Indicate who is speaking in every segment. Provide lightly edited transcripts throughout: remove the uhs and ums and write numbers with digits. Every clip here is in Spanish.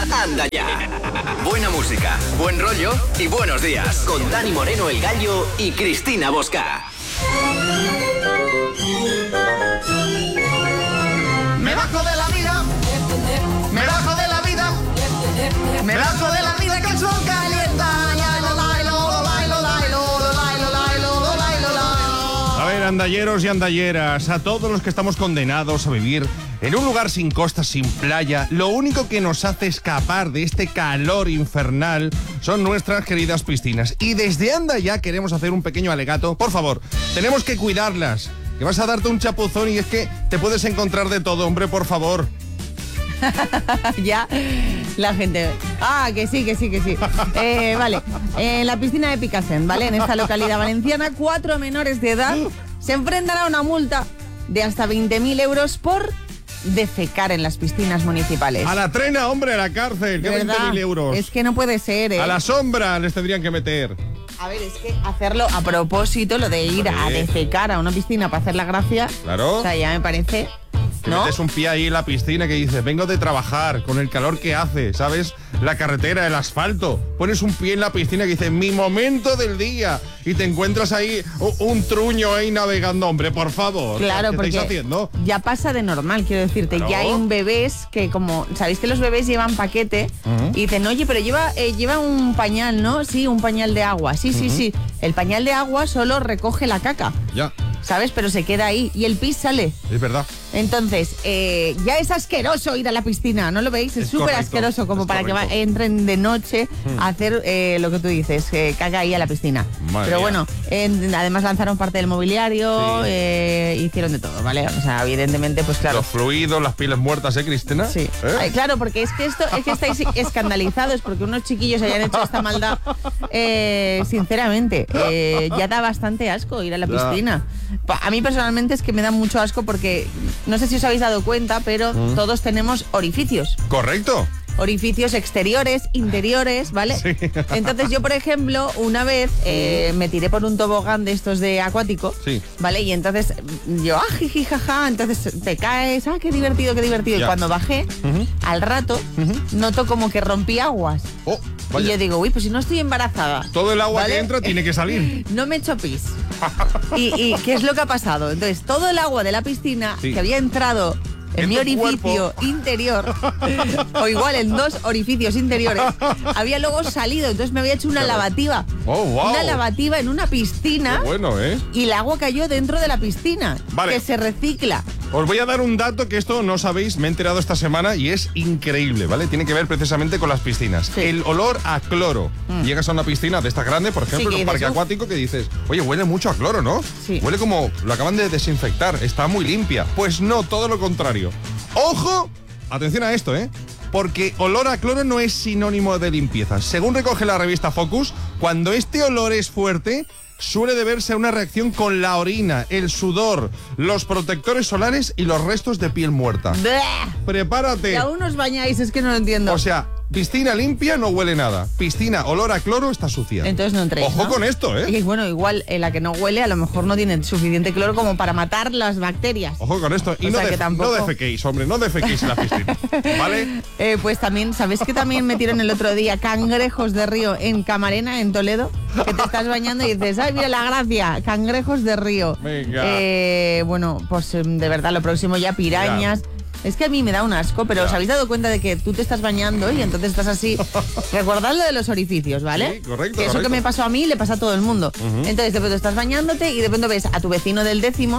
Speaker 1: Anda ya. Buena música, buen rollo y buenos días. Con Dani Moreno, el Gallo, y Cristina Bosca.
Speaker 2: Me bajo de la vida. Me bajo de la vida. Me bajo de la vida que el sol calienta.
Speaker 3: A ver, andalleros y andalleras, a todos los que estamos condenados a vivir en un lugar sin costa, sin playa, lo único que nos hace escapar de este calor infernal son nuestras queridas piscinas. Y desde Anda Ya queremos hacer un pequeño alegato. Por favor, tenemos que cuidarlas, que vas a darte un chapuzón y es que te puedes encontrar de todo, hombre, por favor.
Speaker 4: Ya, la gente... que sí. Vale, en la piscina de Picassent, ¿vale? En esta localidad valenciana, 4 menores de edad se enfrentan a una multa de hasta 20.000 euros por defecar en las piscinas municipales.
Speaker 3: A la trena, hombre, a la cárcel, que 20.000 euros.
Speaker 4: Es que no puede ser, ¿eh?
Speaker 3: A la sombra les tendrían que meter.
Speaker 4: A ver, es que hacerlo a propósito, lo de ir a defecar a una piscina para hacer la gracia...
Speaker 3: Claro.
Speaker 4: O sea, ya me parece... ¿no?
Speaker 3: Metes un pie ahí en la piscina que dices, vengo de trabajar, con el calor que hace, ¿sabes? La carretera, el asfalto. Pones un pie en la piscina que dice, mi momento del día. Y te encuentras ahí un truño ahí navegando, hombre, por favor.
Speaker 4: Claro,
Speaker 3: ¿qué
Speaker 4: porque
Speaker 3: estáis haciendo?
Speaker 4: Ya pasa de normal, quiero decirte.
Speaker 3: Claro.
Speaker 4: Ya hay un bebés que como... ¿Sabéis que los bebés llevan paquete? Y dicen, oye, pero lleva un pañal, ¿no? Sí, un pañal de agua. Sí. El pañal de agua solo recoge la caca.
Speaker 3: Ya.
Speaker 4: ¿Sabes? Pero se queda ahí y el pis sale.
Speaker 3: Es verdad.
Speaker 4: Entonces, ya es asqueroso ir a la piscina, ¿no lo veis? Es súper asqueroso como para que entren de noche a hacer lo que tú dices, caga ahí a la piscina.
Speaker 3: Madre
Speaker 4: Pero
Speaker 3: mía.
Speaker 4: bueno, además lanzaron parte del mobiliario, hicieron de todo, ¿vale? O sea, evidentemente, pues claro.
Speaker 3: Los fluidos, las pieles muertas, Cristina?
Speaker 4: Sí. Ay, claro, porque es que estáis escandalizados porque unos chiquillos hayan hecho esta maldad. Sinceramente, ya da bastante asco ir a la piscina. A mí personalmente es que me da mucho asco porque no sé si os habéis dado cuenta, pero todos tenemos orificios.
Speaker 3: Correcto.
Speaker 4: Orificios exteriores, interiores, ¿vale?
Speaker 3: Sí.
Speaker 4: Entonces yo, por ejemplo, una vez me tiré por un tobogán de estos de acuático,
Speaker 3: Sí.
Speaker 4: ¿vale? Y entonces yo, jiji, jaja, entonces te caes, qué divertido.
Speaker 3: Ya.
Speaker 4: Y cuando bajé, al rato, noto como que rompí aguas.
Speaker 3: Oh,
Speaker 4: Y
Speaker 3: vaya.
Speaker 4: yo digo, uy, pues si no estoy embarazada.
Speaker 3: Todo el agua
Speaker 4: ¿vale?
Speaker 3: que entra tiene que salir.
Speaker 4: No me he hecho pis. ¿Y qué es lo que ha pasado? Entonces, todo el agua de la piscina
Speaker 3: Sí.
Speaker 4: que había entrado en mi
Speaker 3: tu
Speaker 4: orificio
Speaker 3: cuerpo.
Speaker 4: interior, o igual en 2 orificios interiores, había luego salido. Entonces me había hecho una lavativa.
Speaker 3: Oh, wow.
Speaker 4: Una lavativa en una piscina.
Speaker 3: Qué bueno, ¿eh?
Speaker 4: Y el agua cayó dentro de la piscina.
Speaker 3: Vale.
Speaker 4: Que se recicla.
Speaker 3: Os voy a dar un dato que esto no sabéis, me he enterado esta semana y es increíble, ¿vale? Tiene que ver precisamente con las piscinas.
Speaker 4: Sí.
Speaker 3: El olor a cloro. Llegas a una piscina de esta grande, por ejemplo,
Speaker 4: Sí,
Speaker 3: en un
Speaker 4: que
Speaker 3: parque
Speaker 4: dices, uf.
Speaker 3: acuático, que dices, oye, huele mucho a cloro, ¿no?
Speaker 4: Sí.
Speaker 3: Huele como lo acaban de desinfectar, está muy limpia. Pues no, todo lo contrario. ¡Ojo! Atención a esto, ¿eh? Porque olor a cloro no es sinónimo de limpieza. Según recoge la revista Focus, cuando este olor es fuerte, suele deberse a una reacción con la orina, el sudor, los protectores solares y los restos de piel muerta.
Speaker 4: ¡Bleh!
Speaker 3: ¡Prepárate!
Speaker 4: Y aún os bañáis, es que no lo entiendo.
Speaker 3: O sea, piscina limpia no huele nada. Piscina olor a cloro está sucia.
Speaker 4: Entonces no entréis,
Speaker 3: Ojo
Speaker 4: ¿no?
Speaker 3: con esto, ¿eh?
Speaker 4: Y bueno, igual la que no huele a lo mejor no tiene suficiente cloro como para matar las bacterias.
Speaker 3: Ojo con esto. Y
Speaker 4: O
Speaker 3: no,
Speaker 4: sea que tampoco-
Speaker 3: no defequéis, hombre, no defequéis en la piscina. ¿Vale?
Speaker 4: Pues también, ¿sabéis que también metieron el otro día cangrejos de río en Camarena, en Toledo? Que te estás bañando y dices, ¡ay, mira la gracia! Cangrejos de río.
Speaker 3: Venga.
Speaker 4: Bueno, pues de verdad, lo próximo ya pirañas. Es que a mí me da un asco, pero
Speaker 3: Ya.
Speaker 4: ¿os habéis dado cuenta de que tú te estás bañando y entonces estás así? Recordad lo de los orificios, ¿vale?
Speaker 3: Sí, correcto,
Speaker 4: Que eso
Speaker 3: correcto.
Speaker 4: que me pasó a mí le pasa a todo el mundo. Entonces de pronto estás bañándote y de pronto ves a tu vecino del 10º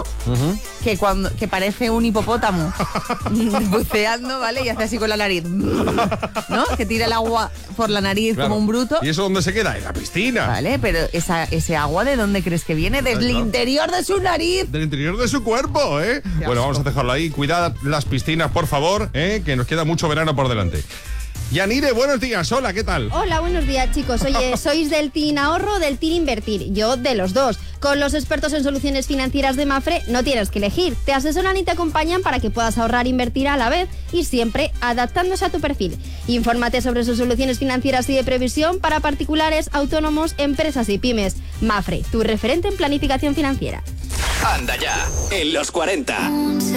Speaker 4: que parece un hipopótamo buceando, ¿vale? Y hace así con la nariz, ¿no? Que tira el agua por la nariz
Speaker 3: Claro.
Speaker 4: como un bruto.
Speaker 3: ¿Y eso dónde se queda? En la piscina.
Speaker 4: Vale, pero ese agua, ¿de dónde crees que viene? Desde el
Speaker 3: Claro.
Speaker 4: interior de su nariz.
Speaker 3: Del interior de su cuerpo, ¿eh? Bueno, vamos a dejarlo ahí. Cuidad las piscinas, por favor, ¿eh? Que nos queda mucho verano por delante. Yanire, buenos días. Hola, ¿qué tal?
Speaker 5: Hola, buenos días, chicos. Oye, ¿sois del Team Ahorro o del Team Invertir? Yo de los dos. Con los expertos en soluciones financieras de Mafre no tienes que elegir. Te asesoran y te acompañan para que puedas ahorrar e invertir a la vez y siempre adaptándose a tu perfil. Infórmate sobre sus soluciones financieras y de previsión para particulares, autónomos, empresas y pymes. Mafre, tu referente en planificación financiera.
Speaker 1: Anda ya, en los 40.